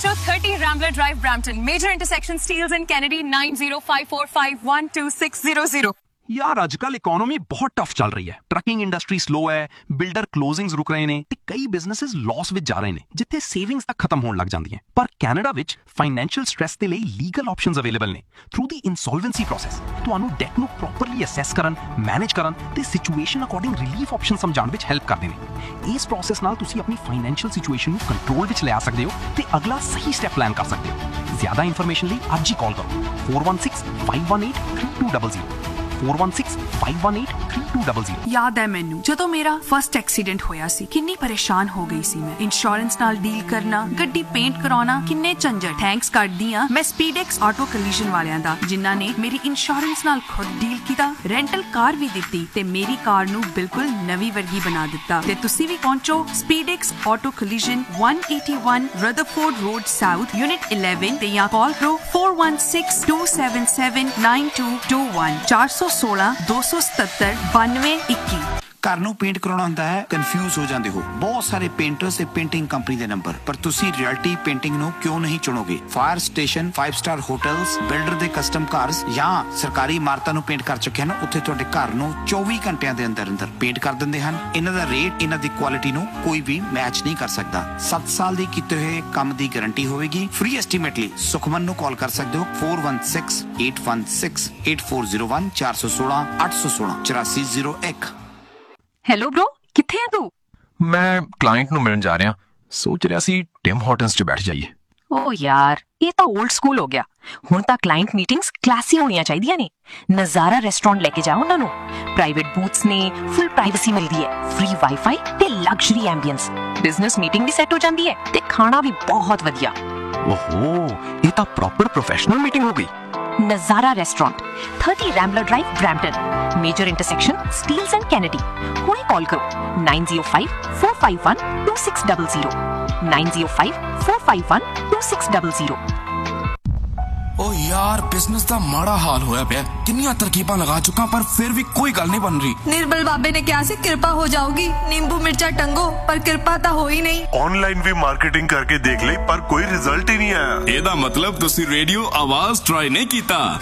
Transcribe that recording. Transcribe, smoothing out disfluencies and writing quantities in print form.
पहुंचो 30 Rambler Drive, Brampton. Major intersection, Steeles and Kennedy, 9054512600. ਯਾਰ ਅੱਜ ਕੱਲ ਇਕਨੋਮੀ ਬਹੁਤ ਟਫ ਚੱਲ ਰਹੀ ਹੈ। ਟਰਕਿੰਗ ਇੰਡਸਟਰੀ ਸਲੋ ਹੈ, ਬਿਲਡਰ ਕਲੋਜ਼ਿੰਗਸ ਰੁਕ ਰਹੇ ਨੇ ਤੇ ਕਈ ਬਿਜ਼ਨੈਸਸ ਲਾਸ ਵਿੱਚ ਜਾ ਰਹੇ ਨੇ, ਜਿੱਥੇ ਸੇਵਿੰਗਸ ਤੱਕ ਖਤਮ ਹੋਣ ਲੱਗ ਜਾਂਦੀਆਂ। ਪਰ ਕੈਨੇਡਾ ਵਿੱਚ ਫਾਈਨੈਂਸ਼ੀਅਲ ਸਟ੍ਰੈਸ ਦੇ ਲਈ ਲੀਗਲ ਆਪਸ਼ਨਸ ਅਵੇਲੇਬਲ ਨੇ। ਥਰੂ ਦੀ ਇਨਸੋਲਵੈਂਸੀ ਪ੍ਰੋਸੈਸ ਤੁਹਾਨੂੰ ਡੈਟ ਨੂੰ ਪ੍ਰੋਪਰਲੀ ਅਸੈਸ ਕਰਨ, ਮੈਨੇਜ ਕਰਨ ਤੇ ਸਿਚੁਏਸ਼ਨ ਅਕੋਰਡਿੰਗ ਰਿਲੀਫ ਆਪਸ਼ਨ ਸਮਝਾਉਣ ਵਿੱਚ ਹੈਲਪ ਕਰਦੇ ਨੇ। ਇਸ ਪ੍ਰੋਸੈਸ ਨਾਲ ਤੁਸੀਂ ਆਪਣੀ ਫਾਈਨੈਂਸ਼ੀਅਲ ਸਿਚੁਏਸ਼ਨ ਨੂੰ ਕੰਟਰੋਲ ਵਿੱਚ ਲਿਆ ਸਕਦੇ ਹੋ ਤੇ ਅਗਲਾ ਸਹੀ ਸਟੈਪ ਪਲਾਨ ਕਰ ਸਕਦੇ ਹੋ। ਜ਼ਿਆਦਾ ਇਨਫੋਰਮੇਸ਼ਨ ਲਈ ਅੱਜ ਹੀ ਕਾਲ ਕਰੋ 4165183200 4165183200। ਯਾਦ ਹੈ ਮੈਨੂੰ ਜਦੋਂ ਮੇਰਾ ਫਸਟ ਐਕਸੀਡੈਂਟ ਹੋਇਆ ਸੀ, ਕਿੰਨੀ ਪਰੇਸ਼ਾਨ ਹੋ ਗਈ ਸੀ ਮੈਂ। ਇੰਸ਼ੋਰੈਂਸ ਨਾਲ ਡੀਲ ਕਰਨਾ, ਗੱਡੀ ਪੇਂਟ ਕਰਾਉਣਾ, ਕਿੰਨੇ ਝੰਜਟ। ਥੈਂਕਸ ਕਰਦੀ ਆ ਮੈਂ ਸਪੀਡੈਕਸ ਆਟੋ ਕਲੀਜਨ ਵਾਲਿਆਂ ਦਾ, ਜਿਨ੍ਹਾਂ ਨੇ ਮੇਰੀ ਇੰਸ਼ੋਰੈਂਸ ਨਾਲ ਖੁਦ ਡੀਲ ਕੀਤਾ, ਰੈਂਟਲ ਕਾਰ ਵੀ ਦਿੱਤੀ ਤੇ ਮੇਰੀ ਕਾਰ ਨੂੰ ਬਿਲਕੁਲ ਨਵੀਂ ਵਰਗੀ ਬਣਾ ਦਿੱਤਾ। ਤੇ ਤੁਸੀਂ ਵੀ ਪਹੁੰਚੋ ਸਪੀਡੈਕਸ auto ਕਲੀਜਨ 181 Rutherford road south unit 11 ਤੇ ਜਾਂ ਕਾਲ ਕਰੋ 4162779221 416 277 9221। ਘਰ ਨੂੰ ਪੇਂਟ ਕਰਾਉਣਾ ਹੁੰਦਾ ਹੈ, ਕਨਫਿਊਜ਼ ਹੋ ਜਾਂਦੇ ਹੋ। ਬਹੁਤ ਸਾਰੇ ਪੇਂਟਰਸ ਤੇ ਪੇਂਟਿੰਗ ਕੰਪਨੀ ਦੇ ਨੰਬਰ, ਪਰ ਤੁਸੀਂ ਰਿਐਲਿਟੀ ਪੇਂਟਿੰਗ ਨੂੰ ਕਿਉਂ ਨਹੀਂ ਚੁਣੋਗੇ? Fire station, 5 star hotels, builder ਦੇ ਕਸਟਮ ਕਾਰਸ ਜਾਂ ਸਰਕਾਰੀ ਇਮਾਰਤਾਂ ਨੂੰ ਪੇਂਟ ਕਰ ਚੁੱਕੇ ਹਨ। ਉੱਥੇ ਤੁਹਾਡੇ ਘਰ ਨੂੰ 24 ਘੰਟਿਆਂ ਦੇ ਅੰਦਰ ਅੰਦਰ ਪੇਂਟ ਕਰ ਦਿੰਦੇ ਹਨ। ਇਹਨਾਂ ਦਾ ਰੇਟ, ਇਹਨਾਂ ਦੀ ਕੁਆਲਿਟੀ ਨੂੰ ਕੋਈ ਵੀ ਮੈਚ ਨਹੀਂ ਕਰ ਸਕਦਾ। 7 ਸਾਲ ਦੀ ਕੀਤੇ ਹੋਏ ਕੰਮ ਦੀ ਗਾਰੰਟੀ ਹੋਵੇਗੀ। ਫ੍ਰੀ ਐਸਟੀਮੇਟ ਲਈ ਸੁਖਮਨ ਨੂੰ ਕਾਲ ਕਰ ਸਕਦੇ ਹੋ 4168168401 416 816 8401। हेलो ब्रो, किथे है तू? मैं क्लाइंट ਨੂੰ ਮਿਲਣ ਜਾ ਰਿਹਾ। ਸੋਚ ਰਿਹਾ ਸੀ ਟਿਮ ਹਾਰਟਨਸ 'ਚ ਬੈਠ ਜਾਈਏ। ਓ ਯਾਰ, ਇਹ ਤਾਂ 올ਡ ਸਕੂਲ ਹੋ ਗਿਆ। ਹੁਣ ਤਾਂ ਕਲਾਇੰਟ ਮੀਟਿੰਗਸ ਕਲਾਸੀ ਹੋਣੀਆਂ ਚਾਹੀਦੀਆਂ ਨੇ। ਨਜ਼ਾਰਾ ਰੈਸਟੋਰੈਂਟ ਲੈ ਕੇ ਜਾਓ ਉਹਨਾਂ ਨੂੰ। ਪ੍ਰਾਈਵੇਟ ਬੂਥਸ ਨੇ, ਫੁੱਲ ਪ੍ਰਾਈਵੇਸੀ ਮਿਲਦੀ ਹੈ, ਫ੍ਰੀ ਵਾਈਫਾਈ ਤੇ ਲਗਜ਼ਰੀ ਐਂਬੀਐਂਸ। ਬਿਜ਼ਨਸ ਮੀਟਿੰਗ ਵੀ ਸੈੱਟ ਹੋ ਜਾਂਦੀ ਹੈ ਤੇ ਖਾਣਾ ਵੀ ਬਹੁਤ ਵਧੀਆ। ਓਹੋ, ਇਹ ਤਾਂ ਪ੍ਰੋਪਰ ਪ੍ਰੋਫੈਸ਼ਨਲ ਮੀਟਿੰਗ ਹੋ ਗਈ। नजारा restaurant, 30 Rambler drive, Brampton. Major intersection, steels and Kennedy. हुणे कॉल करो 9054512600 9054512600। ओ यार, बिजनेस ਦਾ ਮਾੜਾ ਹਾਲ ਹੋਇਆ ਪਿਆ। ਕਿੰਨੀਆਂ ਤਰਕੀਬਾਂ ਲਗਾ ਚੁੱਕਾ ਪਰ ਫਿਰ ਵੀ ਕੋਈ ਗੱਲ ਨਹੀਂ ਬਣ ਰਹੀ। ਨਿਰਮਲ ਬਾਬੇ ਨੇ ਕਿਹਾ ਸੀ ਕਿਰਪਾ ਹੋ ਜਾਊਗੀ, ਨਿੰਬੂ ਮਿਰਚਾ ਟੰਗੋ, ਪਰ ਕਿਰਪਾ ਤਾਂ ਹੋਈ ਨਹੀਂ। ਆਨਲਾਈਨ ਵੀ ਮਾਰਕੀਟਿੰਗ ਕਰਕੇ ਦੇਖ ਲਈ ਪਰ ਕੋਈ ਰਿਜ਼ਲਟ ਹੀ ਨਹੀਂ ਆਇਆ। ਇਹਦਾ ਮਤਲਬ ਤੁਸੀਂ ਰੇਡੀਓ ਆਵਾਜ਼ ਟਰਾਈ ਨਹੀਂ ਕੀਤਾ।